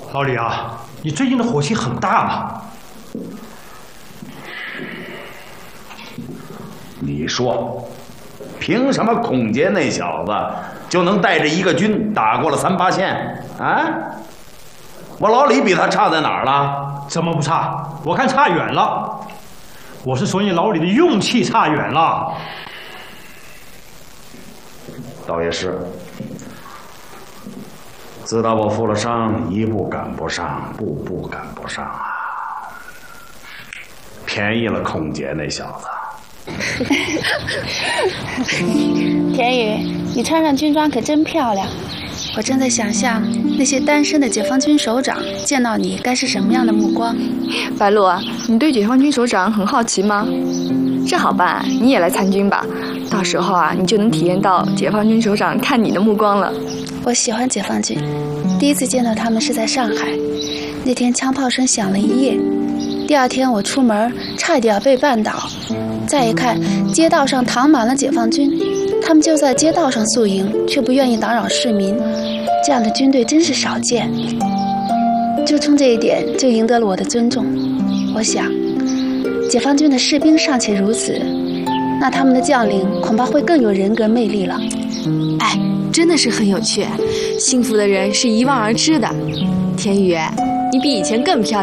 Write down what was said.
老李啊，你最近的火气很大嘛？ 你说，凭什么孔杰那小子就能带着一个军打过了3、8线啊？我老李比他差在哪儿了？ 怎么不差？我看差远了。我是说你老李的勇气差远了。 倒也是。自打我负了伤，一步赶不上，步步赶不上啊！便宜了孔杰那小子。 田宇，你穿上军装可真漂亮。我正在想象那些单身的解放军首长见到你该是什么样的目光。 白露，你对解放军首长很好奇吗？这好办，你也来参军吧。到时候啊，你就能体验到解放军首长看你的目光了。 我喜欢解放军，第一次见到他们是在上海，那天枪炮声响了一夜。第二天我出门差一点被绊倒，再一看街道上躺满了解放军，他们就在街道上宿营，却不愿意打扰市民，这样的军队真是少见。就冲这一点就赢得了我的尊重。我想解放军的士兵尚且如此，那他们的将领恐怕会更有人格魅力了。 哎，真的是很有趣，幸福的人是一望而知的。田宇，你比以前更漂亮。